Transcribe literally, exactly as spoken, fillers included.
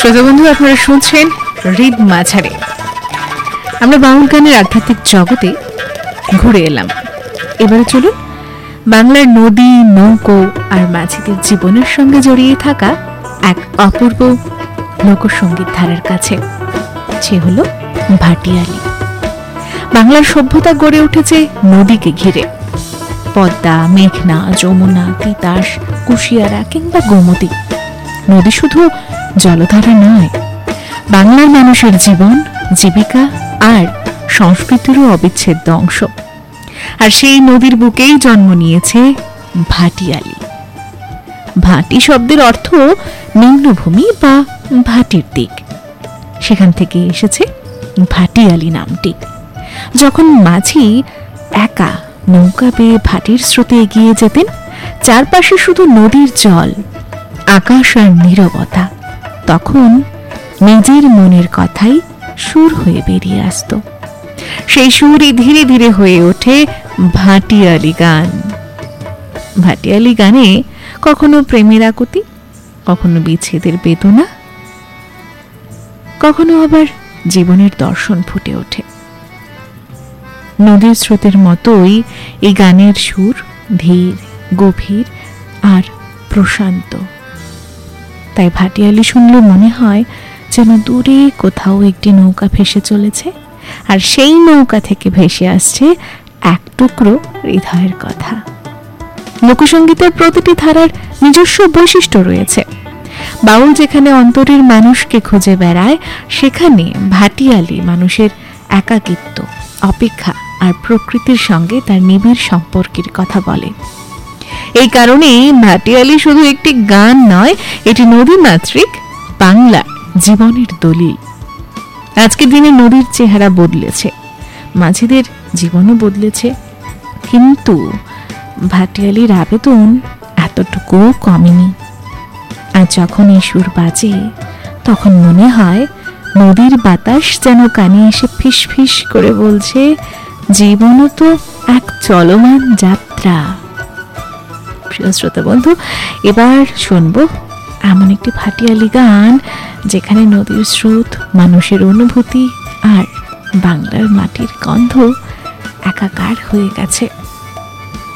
শ্রোতা বন্ধু, আপনারা শুনছেন হৃদ মাঝারে। আমরা বাউল গানের আধ্যাত্মিক জগতে ঘুরে এলাম। এবারে চলুন বাংলার নদী, নৌকো আর মাঝিদের জীবনের সঙ্গে জড়িয়ে থাকা এক অপূর্ব লোকসঙ্গীত ধারার কাছে। সে হলো ভাটিয়ালি। বাংলার সভ্যতা গড়ে উঠেছে নদীকে ঘিরে। পদ্মা, মেঘনা, যমুনা, তিতাস, কুশিয়ারা কিংবা গোমতী। নদী শুধু জলধারা নয়, বাংলার মানুষের জীবন, জীবিকা আর সংস্কৃতিরও অবিচ্ছেদ্য অংশ। আর সেই নদীর বুকেই জন্ম নিয়েছে ভাটিয়ালি। ভাটি শব্দের অর্থ নিম্নভূমি বা ভাটির দিক। সেখান থেকে এসেছে ভাটিয়ালি নামটি। যখন মাঝি একা নৌকা বেয়ে ভাটির স্রোতে এগিয়ে যেতেন, চারপাশে শুধু নদীর জল, আকাশ আর নীরবতা, তখন নিজের মনের কথাই সুর হয়ে বেরিয়ে আসত। সেই সুরই ধীরে ধীরে হয়ে ওঠে ভাটিয়ালি গান। ভাটিয়ালি গানে কখনো প্রেমের আকুতি, কখনো বিচ্ছেদের বেদনা, কখনো আবার জীবনের দর্শন ফুটে ওঠে। নদীর স্রোতের মতোই এই গানের সুর ধীর, গভীর আর প্রশান্ত। তাই ভাটিয়ালি শুনলে মনে হয় যেন দূরে কোথাও একটি নৌকা ভেসে চলেছে, আর সেই নৌকা থেকে ভেসে আসছে এক টুকরো হৃদয়ের কথা। লোকসঙ্গীতের প্রতিটি ধারার নিজস্ব বৈশিষ্ট্য রয়েছে। বাউল যেখানে অন্তরের মানুষকে খুঁজে বেড়ায়, সেখানে ভাটিয়ালি মানুষের একাকিত্ব, অপেক্ষা আর প্রকৃতির সঙ্গে তার নিবিড় সম্পর্কের কথা বলে। এই কারণেই ভাটিয়ালি শুধু একটি গান নয়, এটি নদীমাতৃক বাংলা জীবনের দলিল। আজকের দিনে নদীর চেহারা বদলেছে, মাঝিদের জীবনও বদলেছে, কিন্তু ভাটিয়ালির আবেদন এতটুকুও কমেনি। আর যখন এই সুর বাজে, তখন মনে হয় নদীর বাতাস যেন কানে এসে ফিস ফিস করে বলছে, জীবনও তো এক চলমান যাত্রা। প্রিয় শ্রোতা বন্ধু, এবার শুনবো এমন একটি ভাটিয়ালি গান যেখানে নদীর স্রোত, মানুষের অনুভূতি আর বাংলার মাটির গন্ধ একাকার হয়ে গেছে।